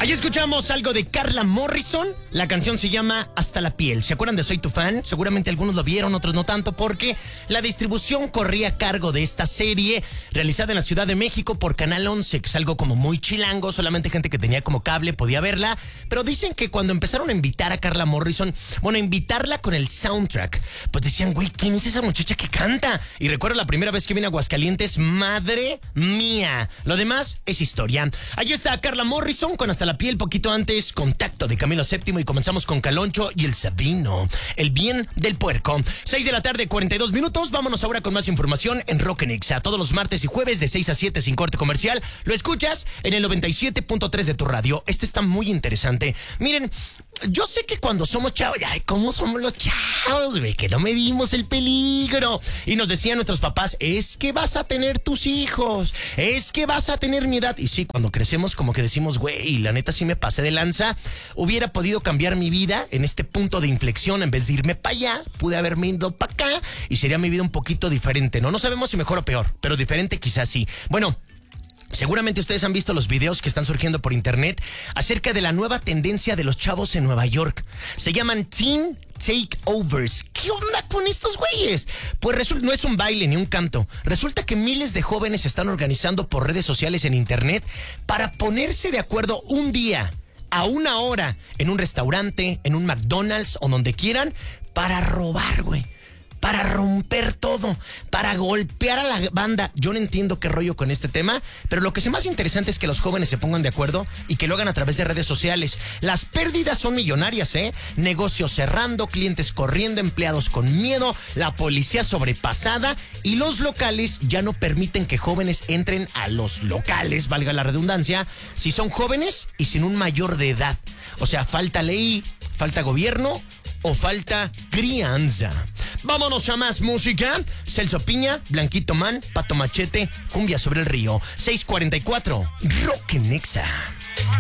Ahí escuchamos algo de Carla Morrison. La canción se llama Hasta la piel. ¿Se acuerdan de Soy tu fan? Seguramente algunos lo vieron, otros no tanto, porque la distribución corría a cargo de esta serie realizada en la Ciudad de México por Canal 11, que es algo como muy chilango. Solamente gente que tenía como cable podía verla. Pero dicen que cuando empezaron a invitar a Carla Morrison, bueno, invitarla con el soundtrack, pues decían, güey, ¿quién es esa muchacha que canta? Y recuerdo la primera vez que vine a Aguascalientes, madre mía. Lo demás es historia. Ahí está Carla Morrison con Hasta la piel. Poquito antes, Contacto de Camilo VII, y comenzamos con Caloncho y el Sabino, El bien del puerco. 6 de la tarde, 42 minutos. Vámonos ahora con más información en Rock en Exa. Todos los martes y jueves de 6 a 7 sin corte comercial. Lo escuchas en el 97.3 de tu radio. Esto está muy interesante. Miren, yo sé que cuando somos chavos, ay, ¿cómo somos los chavos, güey? Que no medimos el peligro. Y nos decían nuestros papás, es que vas a tener tus hijos, es que vas a tener mi edad. Y sí, cuando crecemos como que decimos, güey, la neta sí me pasé de lanza. Hubiera podido cambiar mi vida en este punto de inflexión. En vez de irme para allá, pude haberme ido para acá y sería mi vida un poquito diferente, ¿no? No sabemos si mejor o peor, pero diferente quizás sí. Bueno, seguramente ustedes han visto los videos que están surgiendo por internet acerca de la nueva tendencia de los chavos en Nueva York. Se llaman Teen Takeovers. ¿Qué onda con estos güeyes? Pues resulta, no es un baile ni un canto. Resulta que miles de jóvenes se están organizando por redes sociales en internet para ponerse de acuerdo un día, a una hora, en un restaurante, en un McDonald's o donde quieran, para robar, güey. Para romper todo, para golpear a la banda. Yo no entiendo qué rollo con este tema, pero lo que es más interesante es que los jóvenes se pongan de acuerdo y que lo hagan a través de redes sociales. Las pérdidas son millonarias, ¿eh? Negocios cerrando, clientes corriendo, empleados con miedo, la policía sobrepasada y los locales ya no permiten que jóvenes entren a los locales, valga la redundancia, si son jóvenes y sin un mayor de edad. O sea, falta ley, falta gobierno o falta crianza. Vámonos a más música. Celso Piña, Blanquito Man, Pato Machete, Cumbia sobre el río. 6:44, Rock en Exa.